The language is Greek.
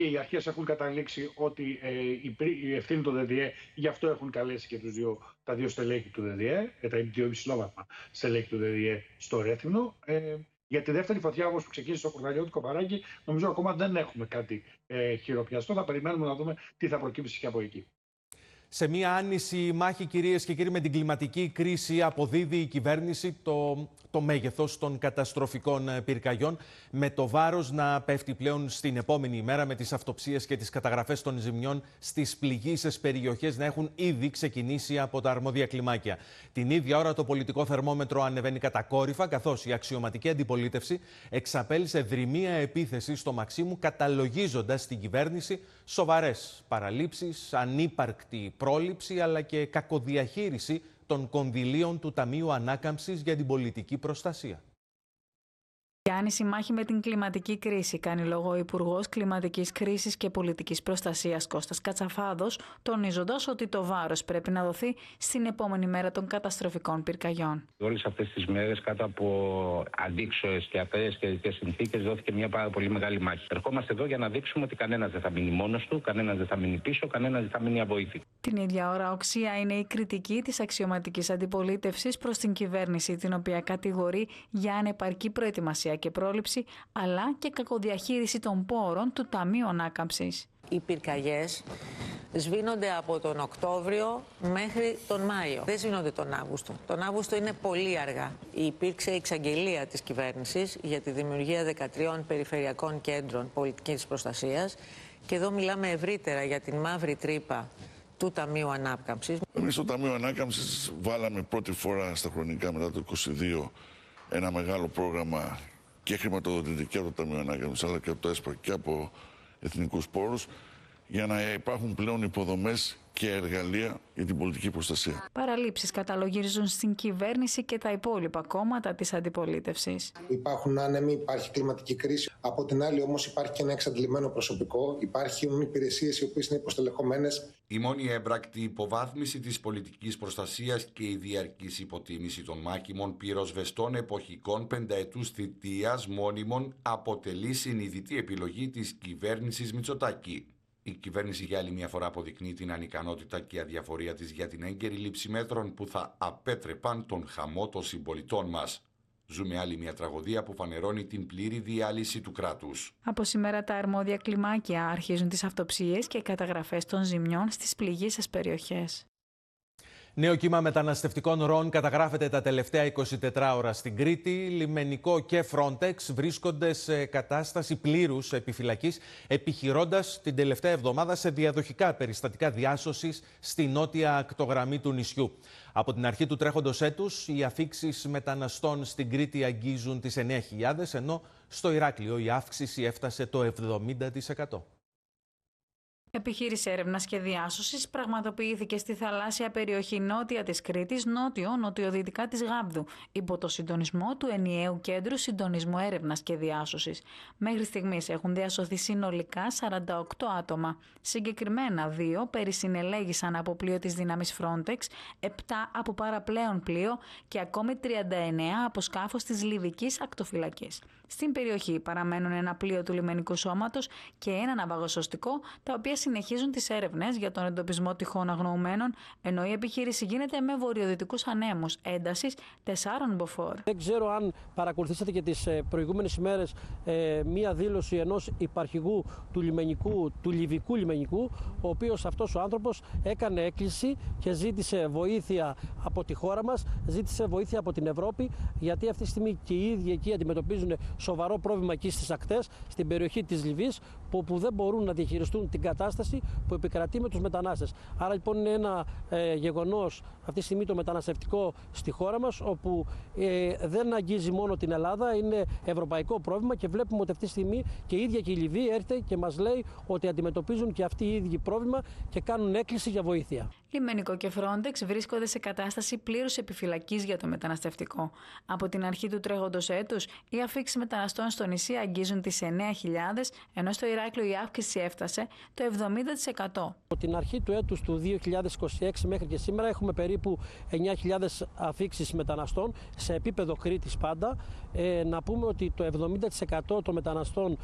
και οι αρχές έχουν καταλήξει ότι η ευθύνη του ΔΔΕ, γι' αυτό έχουν καλέσει και τα δύο στελέχη του ΔΔΕ, τα δύο υψηλόβαθμα στελέχη του ΔΔΕ στο Ρέθυμνο. Για τη δεύτερη φωτιά, όπως ξεκίνησε στο Κορδαλιώτικο Παράγγι, νομίζω ακόμα δεν έχουμε κάτι χειροπιαστό. Θα περιμένουμε να δούμε τι θα προκύψει και από εκεί. Σε μια άνηση μάχη, κυρίες και κύριοι, με την κλιματική κρίση, αποδίδει η κυβέρνηση το μέγεθος των καταστροφικών πυρκαγιών, με το βάρος να πέφτει πλέον στην επόμενη ημέρα, με τις αυτοψίες και τις καταγραφές των ζημιών στις πληγείσες περιοχές να έχουν ήδη ξεκινήσει από τα αρμόδια κλιμάκια. Την ίδια ώρα το πολιτικό θερμόμετρο ανεβαίνει κατακόρυφα, καθώς η αξιωματική αντιπολίτευση εξαπέλυσε δρυμία επίθεση στο Μαξίμου, καταλογίζοντας την κυβέρνηση σοβαρές παραλήψεις, ανύπαρκτη πρόληψη αλλά και κακοδιαχείριση των κονδυλίων του Ταμείου Ανάκαμψης για την πολιτική προστασία. Η άνηση μάχη με την κλιματική κρίση, κάνει λόγο ο Υπουργός Κλιματικής Κρίσης και Πολιτικής Προστασίας Κώστας Κατσαφάδος, τονίζοντας ότι το βάρος πρέπει να δοθεί στην επόμενη μέρα των καταστροφικών πυρκαγιών. Όλες αυτές τις μέρες, κάτω από αντίξωες και ατέλειες καιρικές συνθήκες, δόθηκε μια πάρα πολύ μεγάλη μάχη. Ερχόμαστε εδώ για να δείξουμε ότι κανένας δεν θα μείνει μόνος του, κανένας δεν θα μείνει πίσω, κανένας δεν θα μείνει αβοήθητος. Την ίδια ώρα, οξία είναι η κριτική της αξιωματικής αντιπολίτευσης προς την κυβέρνηση, την οποία κατηγορεί για ανεπαρκή προετοιμασία και πρόληψη, αλλά και κακοδιαχείριση των πόρων του Ταμείου Ανάκαμψης. Οι πυρκαγιές σβήνονται από τον Οκτώβριο μέχρι τον Μάιο. Δεν σβήνονται τον Αύγουστο. Τον Αύγουστο είναι πολύ αργά. Υπήρξε εξαγγελία της κυβέρνησης για τη δημιουργία 13 περιφερειακών κέντρων πολιτικής προστασίας και εδώ μιλάμε ευρύτερα για την μαύρη τρύπα του Ταμείου Ανάκαμψης. Εμείς στο Ταμείο Ανάκαμψης βάλαμε πρώτη φορά στα χρονικά μετά το 2022 ένα μεγάλο πρόγραμμα και χρηματοδοτητική και από το Ταμείο Ανάκαμψης αλλά και από το ΕΣΠΑ και από εθνικούς πόρους για να υπάρχουν πλέον υποδομές και εργαλεία για την πολιτική προστασία. Παραλήψεις καταλογίζουν στην κυβέρνηση και τα υπόλοιπα κόμματα της αντιπολίτευσης. Υπάρχουν άνεμοι, υπάρχει κλιματική κρίση. Από την άλλη όμως υπάρχει και ένα εξαντλημένο προσωπικό. Υπάρχουν υπηρεσίες οι οποίες είναι υποστελεχωμένες. Η μόνη έμπρακτη υποβάθμιση της πολιτικής προστασίας και η διαρκής υποτίμηση των μάκημων πυροσβεστών εποχικών πενταετούς θητείας μόνιμων αποτελεί συνειδητή επιλογή της κυβέρνησης Μητσοτάκη. Η κυβέρνηση για άλλη μια φορά αποδεικνύει την ανικανότητα και αδιαφορία της για την έγκαιρη λήψη μέτρων που θα απέτρεπαν τον χαμό των συμπολιτών μας. Ζούμε άλλη μια τραγωδία που φανερώνει την πλήρη διάλυση του κράτους. Από σήμερα τα αρμόδια κλιμάκια αρχίζουν τις αυτοψίες και καταγραφές των ζημιών στις πληγείσες περιοχές. Νέο κύμα μεταναστευτικών ροών καταγράφεται τα τελευταία 24 ώρα στην Κρήτη. Λιμενικό και Frontex βρίσκονται σε κατάσταση πλήρους επιφυλακής, επιχειρώντας την τελευταία εβδομάδα σε διαδοχικά περιστατικά διάσωσης στη νότια ακτογραμμή του νησιού. Από την αρχή του τρέχοντος έτους, οι αφίξεις μεταναστών στην Κρήτη αγγίζουν τις 9.000, ενώ στο Ηράκλειο η αύξηση έφτασε το 70%. Επιχείρηση έρευνας και διάσωσης πραγματοποιήθηκε στη θαλάσσια περιοχή νότια της Κρήτης, νότιο-νοτιοδυτικά της Γάβδου, υπό το συντονισμό του Ενιαίου Κέντρου Συντονισμού Έρευνας και Διάσωσης. Μέχρι στιγμής έχουν διασωθεί συνολικά 48 άτομα. Συγκεκριμένα 2 περισυνελέγησαν από πλοίο της δύναμης Frontex, 7 από παραπλέον πλοίο και ακόμη 39 από σκάφος της Λιβικής Ακτοφυλακής. Στην περιοχή παραμένουν ένα πλοίο του λιμενικού σώματος και ένα ναυαγοσωστικό, τα οποία συνεχίζουν τις έρευνες για τον εντοπισμό τυχών αγνοωμένων, ενώ η επιχείρηση γίνεται με βορειοδυτικούς ανέμους έντασης 4 μποφόρ. Δεν ξέρω αν παρακολουθήσατε και τις προηγούμενες ημέρες μία δήλωση ενός υπαρχηγού του Λιβικού λιμενικού, ο οποίος αυτός ο άνθρωπος έκανε έκκληση και ζήτησε βοήθεια από τη χώρα μας, ζήτησε βοήθεια από την Ευρώπη, γιατί αυτή τη στιγμή και οι ίδιοι εκεί αντιμετωπίζουν σοβαρό πρόβλημα εκεί στις ακτές, στην περιοχή της Λιβύης, που δεν μπορούν να διαχειριστούν την κατάσταση που επικρατεί με τους μετανάστες. Άρα λοιπόν είναι ένα γεγονός αυτή τη στιγμή το μεταναστευτικό στη χώρα μας, όπου δεν αγγίζει μόνο την Ελλάδα, είναι ευρωπαϊκό πρόβλημα και βλέπουμε ότι αυτή τη στιγμή και η ίδια και η Λιβύη έρχεται και μας λέει ότι αντιμετωπίζουν και αυτοί οι ίδιοι πρόβλημα και κάνουν έκκληση για βοήθεια. Λιμενικό και Frontex βρίσκονται σε κατάσταση πλήρους επιφυλακής για το μεταναστευτικό. Από την αρχή του τρέχοντος έτους, οι αφίξεις μεταναστών στο νησί αγγίζουν τις 9.000, ενώ στο Ηράκλειο η αύξηση έφτασε το 70%. Από την αρχή του έτους του 2026 μέχρι και σήμερα έχουμε περίπου 9.000 αφίξεις μεταναστών σε επίπεδο Κρήτης πάντα. Να πούμε ότι το 70% των μεταναστών